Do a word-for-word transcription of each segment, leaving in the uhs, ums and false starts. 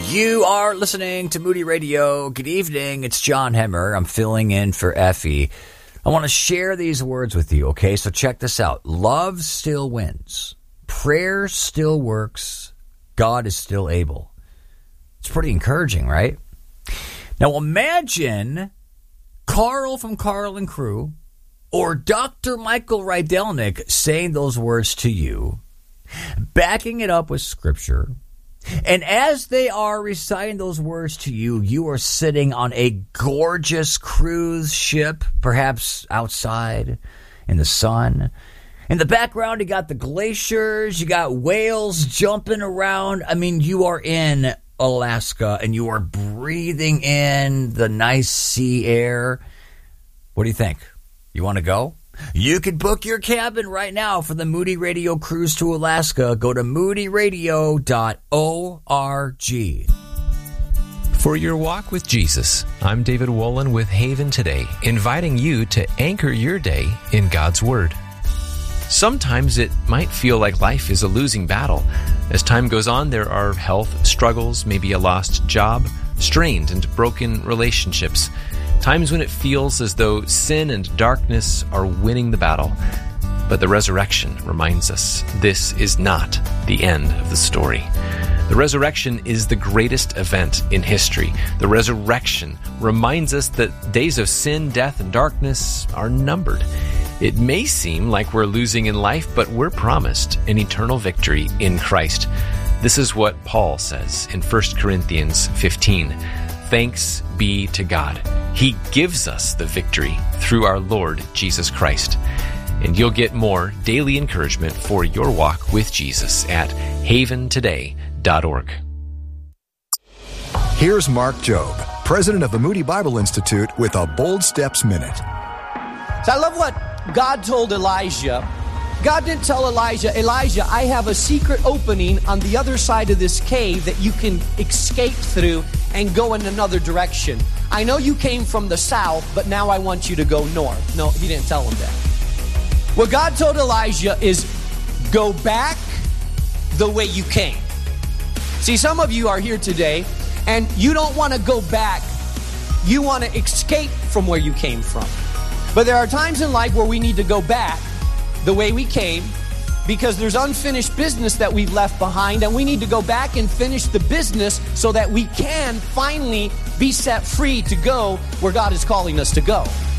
You are listening to Moody Radio. Good evening. It's John Hemmer. I'm filling in for Effie. I want to share these words with you, okay? So check this out. Love still wins. Prayer still works. God is still able. It's pretty encouraging, right? Now imagine Carl from Carl and Crew or Doctor Michael Rydelnik saying those words to you, backing it up with Scripture. And as they are reciting those words to you, you are sitting on a gorgeous cruise ship, perhaps outside in the sun. In the background, you got the glaciers, you got whales jumping around. I mean, you are in Alaska and you are breathing in the nice sea air. What do you think? You want to go? You can book your cabin right now for the Moody Radio cruise to Alaska. Go to moody radio dot org. For your walk with Jesus, I'm David Wolin with Haven Today, inviting you to anchor your day in God's Word. Sometimes it might feel like life is a losing battle. As time goes on, there are health struggles, maybe a lost job, strained and broken relationships. Times when it feels as though sin and darkness are winning the battle. But the resurrection reminds us this is not the end of the story. The resurrection is the greatest event in history. The resurrection reminds us that days of sin, death, and darkness are numbered. It may seem like we're losing in life, but we're promised an eternal victory in Christ. This is what Paul says in First Corinthians fifteen. Thanks be to God. He gives us the victory through our Lord Jesus Christ. And you'll get more daily encouragement for your walk with Jesus at haven today dot org. Here's Mark Jobe, president of the Moody Bible Institute, with a Bold Steps Minute. So I love what God told Elijah. God didn't tell Elijah, Elijah, I have a secret opening on the other side of this cave that you can escape through and go in another direction. I know you came from the south, but now I want you to go north. No, he didn't tell him that. What God told Elijah is, go back the way you came. See, some of you are here today, and you don't want to go back. You want to escape from where you came from. But there are times in life where we need to go back the way we came, because there's unfinished business that we've left behind, and we need to go back and finish the business so that we can finally be set free to go where God is calling us to go.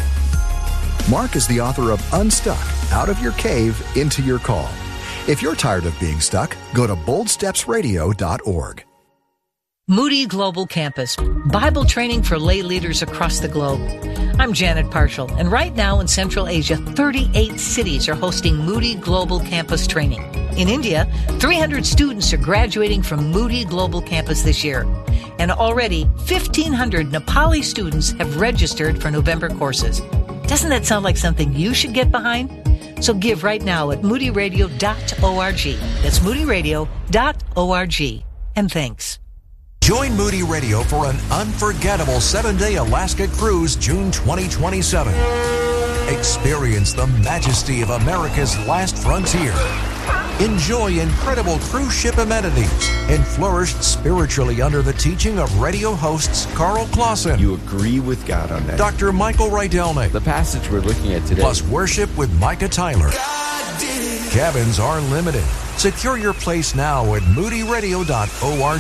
Mark is the author of Unstuck, Out of Your Cave, Into Your Call. If you're tired of being stuck, go to bold steps radio dot org. Moody Global Campus, Bible training for lay leaders across the globe. I'm Janet Parshall, and right now in Central Asia, thirty-eight cities are hosting Moody Global Campus training. In India, three hundred students are graduating from Moody Global Campus this year. And already, fifteen hundred Nepali students have registered for November courses. Doesn't that sound like something you should get behind? So give right now at moody radio dot org. That's moody radio dot org. And thanks. Join Moody Radio for an unforgettable seven-day Alaska cruise June twenty twenty-seven. Experience the majesty of America's last frontier. Enjoy incredible cruise ship amenities and flourish spiritually under the teaching of radio hosts Carl Clausen. You agree with God on that. Doctor Michael Rydelnik. The passage we're looking at today. Plus worship with Micah Tyler. Cabins are limited. Secure your place now at moody radio dot org.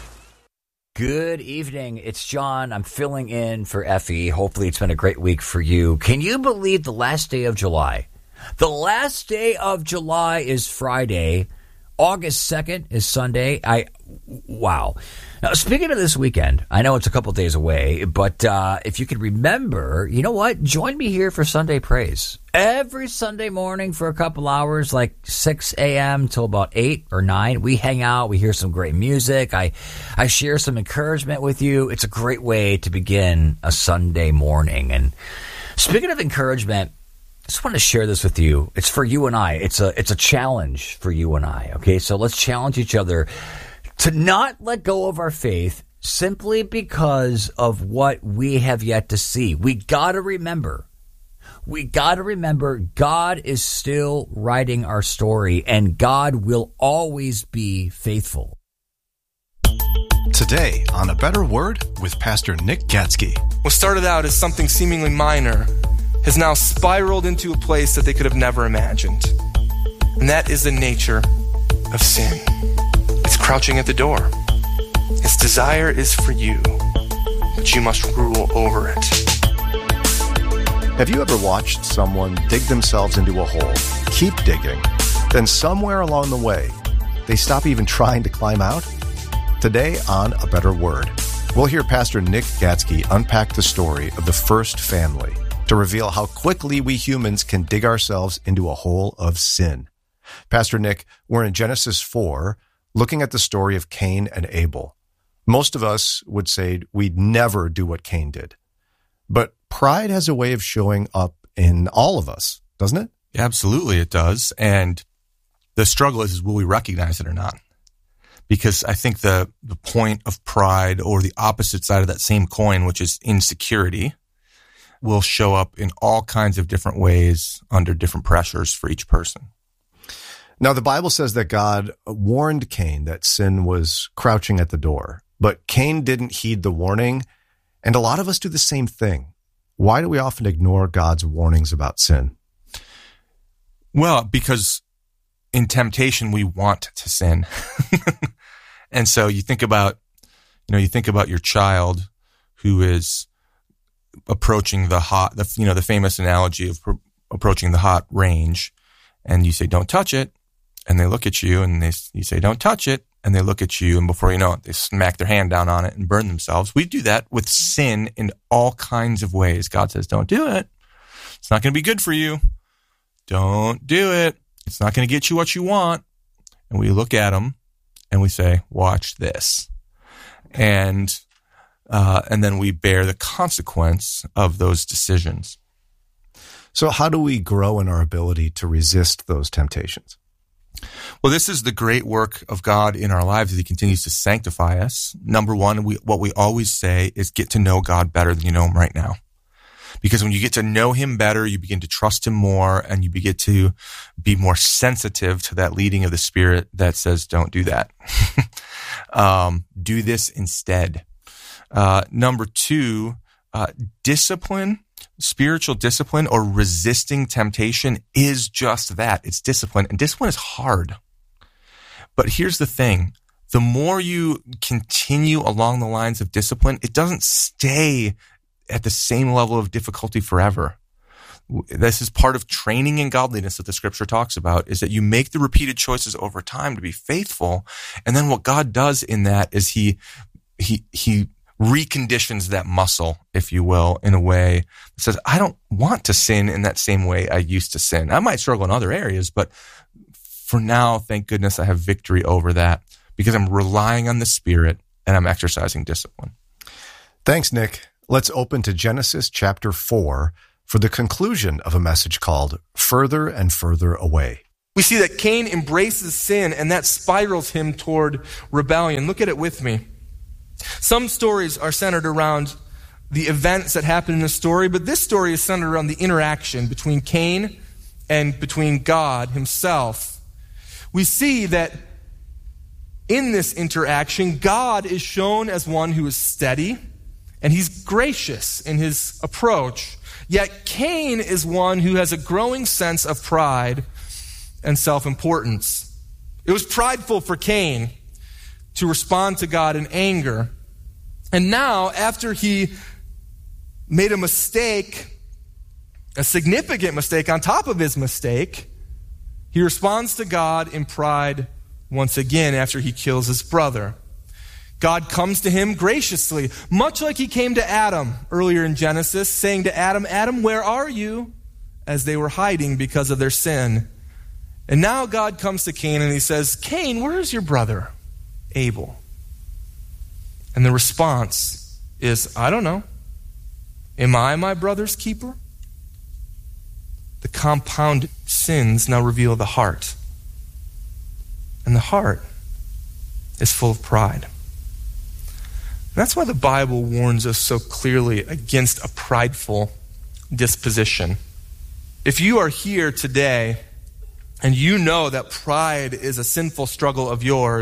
Good evening. It's John. I'm filling in for Effie. Hopefully it's been a great week for you. Can you believe the last day of July? The last day of July is Friday. August second is Sunday. I wow. Now, speaking of this weekend, I know it's a couple days away, but uh, if you could remember, you know what? Join me here for Sunday Praise. Every Sunday morning for a couple hours, like six a.m. till about eight or nine. We hang out. We hear some great music. I, I share some encouragement with you. It's a great way to begin a Sunday morning. And speaking of encouragement, I just want to share this with you. It's for you and I. It's a it's a challenge for you and I. Okay, so let's challenge each other to not let go of our faith simply because of what we have yet to see. We got to remember. We got to remember God is still writing our story, and God will always be faithful. Today Today on A Better Word with Pastor Nick Gatsky. What started out as something seemingly minor has now spiraled into a place that they could have never imagined. And that is the nature of sin. It's crouching at the door. Its desire is for you, but you must rule over it. Have you ever watched someone dig themselves into a hole, keep digging, then somewhere along the way, they stop even trying to climb out? Today on A Better Word, we'll hear Pastor Nick Gatsky unpack the story of the first family to reveal how quickly we humans can dig ourselves into a hole of sin. Pastor Nick, we're in Genesis four, looking at the story of Cain and Abel. Most of us would say we'd never do what Cain did. But pride has a way of showing up in all of us, doesn't it? Absolutely, it does. And the struggle is, is will we recognize it or not? Because I think the, the point of pride, or the opposite side of that same coin, which is insecurity, will show up in all kinds of different ways under different pressures for each person. Now, the Bible says that God warned Cain that sin was crouching at the door, but Cain didn't heed the warning, and a lot of us do the same thing. Why do we often ignore God's warnings about sin? Well, because in temptation, we want to sin. And so you think about, you know, you think about your child who is approaching the hot, the, you know, the famous analogy of pr- approaching the hot range, and you say, don't touch it. And they look at you and they, you say, don't touch it. And they look at you, and before you know it, they smack their hand down on it and burn themselves. We do that with sin in all kinds of ways. God says, don't do it. It's not going to be good for you. Don't do it. It's not going to get you what you want. And we look at them and we say, watch this. And, uh, and then we bear the consequence of those decisions. So how do we grow in our ability to resist those temptations? Well, this is the great work of God in our lives as He continues to sanctify us. Number one, we, what we always say is get to know God better than you know Him right now. Because when you get to know Him better, you begin to trust Him more, and you begin to be more sensitive to that leading of the Spirit that says, don't do that. um, do this instead. Uh, number two, uh, discipline, spiritual discipline, or resisting temptation is just that. It's discipline, and discipline is hard. But here's the thing. The more you continue along the lines of discipline, it doesn't stay at the same level of difficulty forever. This is part of training in godliness that the scripture talks about, is that you make the repeated choices over time to be faithful. And then what God does in that is he, he, he reconditions that muscle, if you will, in a way that says, I don't want to sin in that same way I used to sin. I might struggle in other areas, but for now, thank goodness I have victory over that because I'm relying on the Spirit and I'm exercising discipline. Thanks, Nick. Let's open to Genesis chapter four for the conclusion of a message called Further and Further Away. We see that Cain embraces sin, and that spirals him toward rebellion. Look at it with me. Some stories are centered around the events that happen in the story, but this story is centered around the interaction between Cain and between God Himself. We see that in this interaction, God is shown as one who is steady, and He's gracious in His approach. Yet Cain is one who has a growing sense of pride and self-importance. It was prideful for Cain to respond to God in anger. And now, after he made a mistake, a significant mistake on top of his mistake, he responds to God in pride once again after he kills his brother. God comes to him graciously, much like He came to Adam earlier in Genesis, saying to Adam, Adam, where are you? As they were hiding because of their sin. And now God comes to Cain and He says, Cain, where is your brother, Abel? And the response is, I don't know. Am I my brother's keeper? The compound sins now reveal the heart. And the heart is full of pride. That's why the Bible warns us so clearly against a prideful disposition. If you are here today and you know that pride is a sinful struggle of yours,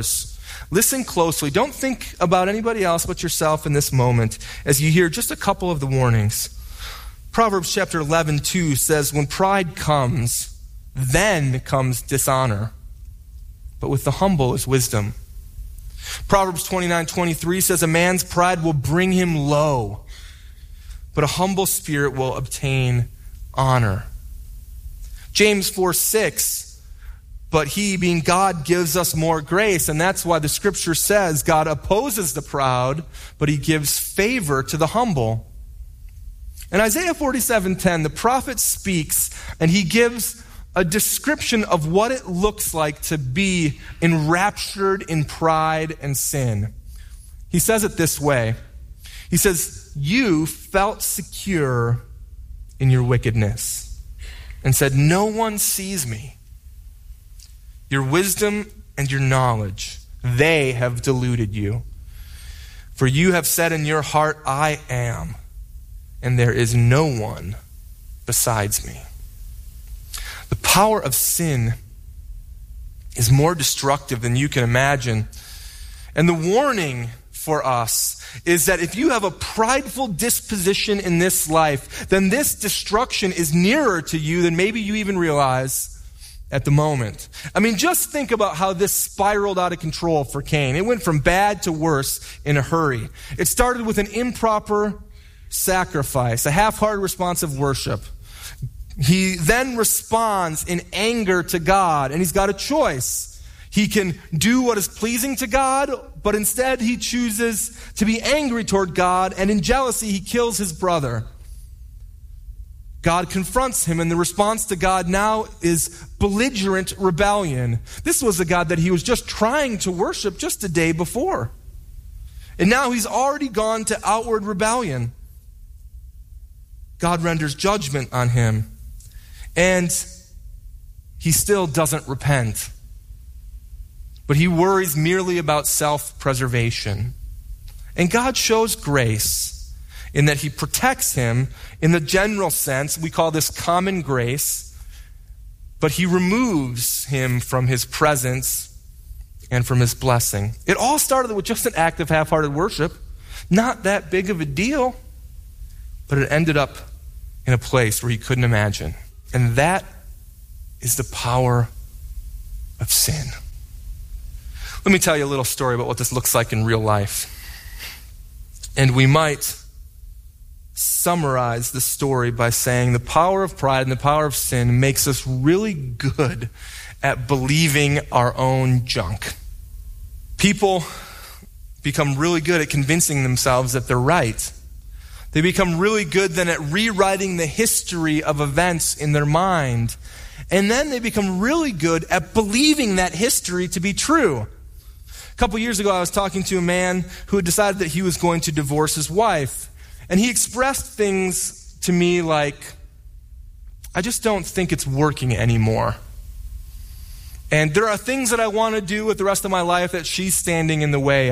Listen closely. Don't think about anybody else but yourself in this moment as you hear just a couple of the warnings. Proverbs chapter eleven, two says, when pride comes, then comes dishonor, but with the humble is wisdom. Proverbs twenty-nine, twenty-three says, a man's pride will bring him low, but a humble spirit will obtain honor. James four, six, but he, being God, gives us more grace. And that's why the scripture says God opposes the proud, but he gives favor to the humble. In Isaiah forty-seven, ten, the prophet speaks and he gives a description of what it looks like to be enraptured in pride and sin. He says it this way. He says, you felt secure in your wickedness and said, no one sees me. Your wisdom and your knowledge, they have deluded you. For you have said in your heart, I am, and there is no one besides me. The power of sin is more destructive than you can imagine. And the warning for us is that if you have a prideful disposition in this life, then this destruction is nearer to you than maybe you even realize at the moment. I mean, just think about how this spiraled out of control for Cain. It went from bad to worse in a hurry. It started with an improper sacrifice, a half-hearted response of worship. He then responds in anger to God, and he's got a choice. He can do what is pleasing to God, but instead he chooses to be angry toward God, and in jealousy he kills his brother. God confronts him, and the response to God now is belligerent rebellion. This was a God that he was just trying to worship just a day before. And now he's already gone to outward rebellion. God renders judgment on him, and he still doesn't repent. But he worries merely about self-preservation. And God shows grace in that he protects him in the general sense. We call this common grace. But he removes him from his presence and from his blessing. It all started with just an act of half-hearted worship. Not that big of a deal. But it ended up in a place where he couldn't imagine. And that is the power of sin. Let me tell you a little story about what this looks like in real life. And we might summarize the story by saying the power of pride and the power of sin makes us really good at believing our own junk. People become really good at convincing themselves that they're right. They become really good then at rewriting the history of events in their mind. And then they become really good at believing that history to be true. A couple years ago, I was talking to a man who had decided that he was going to divorce his wife. And he expressed things to me like, I just don't think it's working anymore. And there are things that I want to do with the rest of my life that she's standing in the way